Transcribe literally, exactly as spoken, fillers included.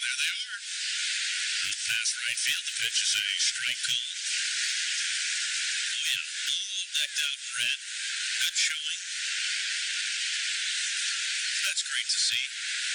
there they are. Pass right field. The pitch is a strike call. Oh, yeah. All decked out in red. Good showing. That's great to see.